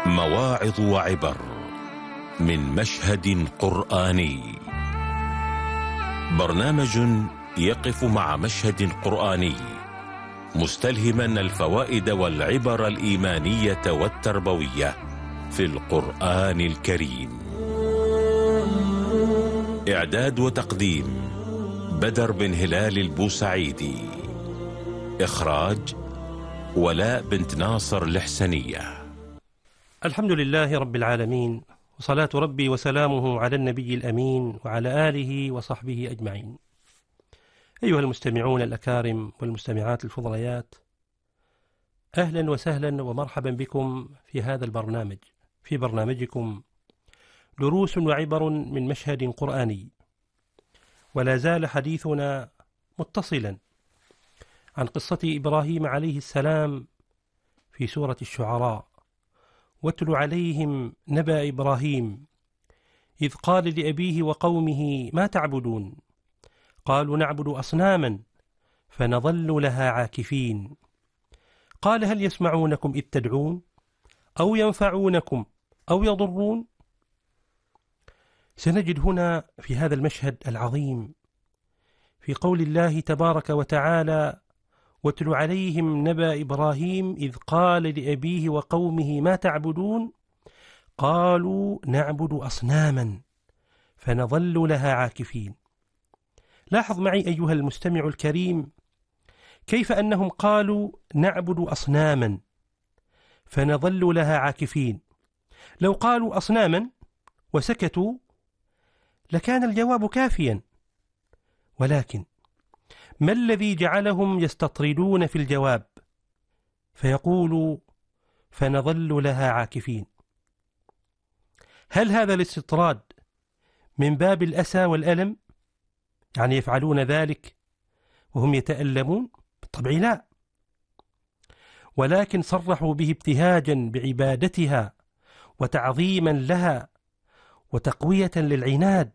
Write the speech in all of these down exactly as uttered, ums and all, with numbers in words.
مواعظ وعبر من مشهد قرآني. برنامج يقف مع مشهد قرآني مستلهما الفوائد والعبر الإيمانية والتربوية في القرآن الكريم. إعداد وتقديم بدر بن هلال البوسعيدي. إخراج ولاء بنت ناصر الحسنية. الحمد لله رب العالمين، وصلاة ربي وسلامه على النبي الأمين وعلى آله وصحبه أجمعين. أيها المستمعون الأكارم والمستمعات الفضليات، أهلا وسهلا ومرحبا بكم في هذا البرنامج، في برنامجكم دروس وعبر من مشهد قرآني. ولا زال حديثنا متصلا عن قصة إبراهيم عليه السلام في سورة الشعراء. واتل عليهم نبأ إبراهيم إذ قال لأبيه وقومه ما تعبدون قالوا نعبد أصناما فنظل لها عاكفين قال هل يسمعونكم إذ تدعون أو ينفعونكم أو يضرون. سنجد هنا في هذا المشهد العظيم في قول الله تبارك وتعالى واتل عليهم نبأ إبراهيم إذ قال لأبيه وقومه ما تعبدون قالوا نعبد أصناما فنظل لها عاكفين. لاحظ معي أيها المستمع الكريم كيف أنهم قالوا نعبد أصناما فنظل لها عاكفين. لو قالوا أصناما وسكتوا لكان الجواب كافيا، ولكن ما الذي جعلهم يستطردون في الجواب فيقولوا فنظل لها عاكفين؟ هل هذا الاستطراد من باب الأسى والألم؟ يعني يفعلون ذلك وهم يتألمون؟ بالطبع لا، ولكن صرحوا به ابتهاجا بعبادتها وتعظيما لها وتقوية للعناد،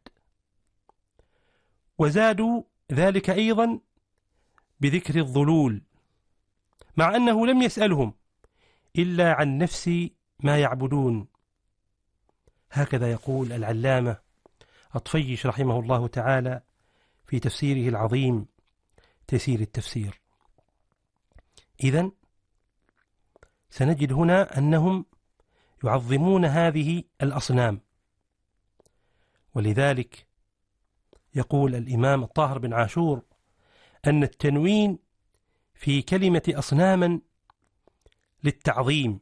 وزادوا ذلك أيضا بذكر الظلول، مع أنه لم يسألهم إلا عن نفس ما يعبدون. هكذا يقول العلامة الطفيش رحمه الله تعالى في تفسيره العظيم تيسير التفسير. إذن سنجد هنا أنهم يعظمون هذه الأصنام، ولذلك يقول الإمام الطاهر بن عاشور أن التنوين في كلمة أصناما للتعظيم.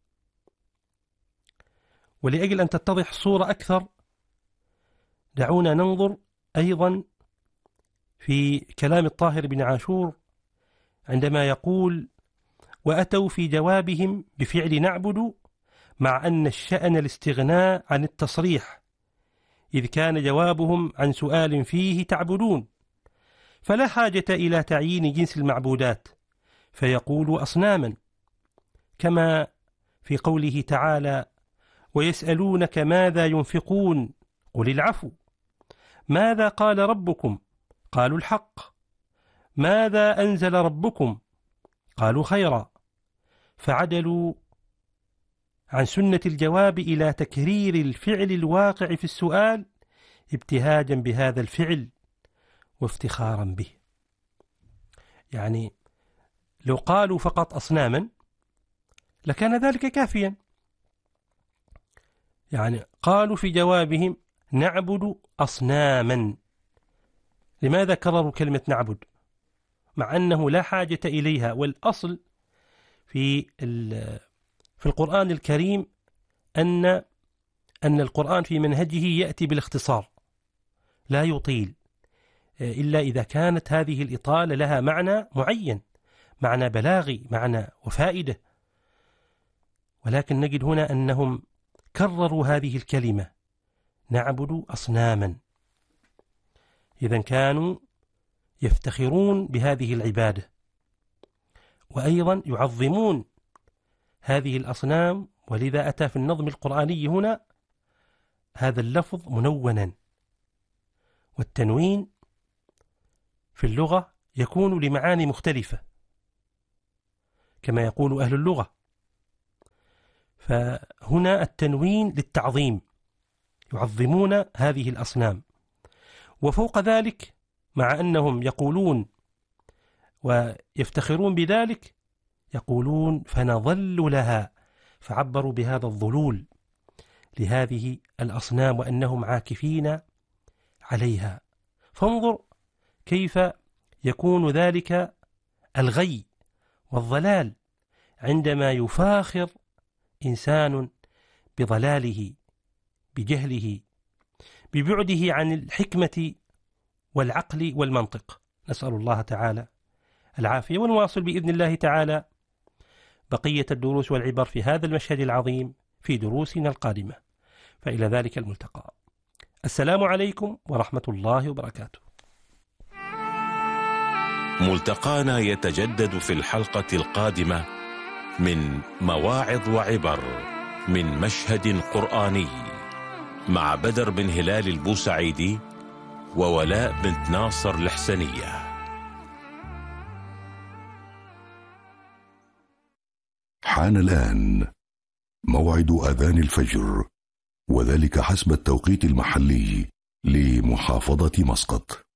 ولأجل أن تتضح الصورة أكثر دعونا ننظر أيضا في كلام الطاهر بن عاشور عندما يقول وأتوا في جوابهم بفعل نعبد مع أن الشأن الاستغناء عن التصريح، إذ كان جوابهم عن سؤال فيه تعبدون، فلا حاجة إلى تعيين جنس المعبودات فيقول أصناما، كما في قوله تعالى ويسألونك ماذا ينفقون قل العفو، ماذا قال ربكم قالوا الحق، ماذا أنزل ربكم قالوا خيرا، فعدلوا عن سنة الجواب إلى تكرير الفعل الواقع في السؤال ابتهاجا بهذا الفعل وافتخارا به. يعني لو قالوا فقط أصناما لكان ذلك كافيا، يعني قالوا في جوابهم نعبد أصناما. لماذا كرروا كلمة نعبد مع أنه لا حاجة إليها؟ والأصل في في القرآن الكريم أن أن القرآن في منهجه يأتي بالاختصار لا يطيل إلا إذا كانت هذه الإطالة لها معنى معين، معنى بلاغي، معنى وفائدة. ولكن نجد هنا أنهم كرروا هذه الكلمة نعبد أصناما، إذن كانوا يفتخرون بهذه العبادة وأيضا يعظمون هذه الأصنام. ولذا أتى في النظم القرآني هنا هذا اللفظ منونا، والتنوين في اللغة يكون لمعاني مختلفة كما يقول أهل اللغة. فهنا هنا التنوين للتعظيم، يعظمون هذه الأصنام. وفوق ذلك مع أنهم يقولون ويفتخرون بذلك يقولون فنظل لها، فعبروا بهذا الظلول لهذه الأصنام وأنهم عاكفين عليها. فانظر كيف يكون ذلك الغي والضلال عندما يفاخر إنسان بضلاله، بجهله، ببعده عن الحكمة والعقل والمنطق. نسأل الله تعالى العافية. ونواصل بإذن الله تعالى بقية الدروس والعبر في هذا المشهد العظيم في دروسنا القادمة، فإلى ذلك الملتقى. السلام عليكم ورحمة الله وبركاته. ملتقانا يتجدد في الحلقة القادمة من مواعظ وعبر من مشهد قرآني مع بدر بن هلال البوسعيدي وولاء بنت ناصر الحسنية. حان الآن موعد أذان الفجر، وذلك حسب التوقيت المحلي لمحافظة مسقط.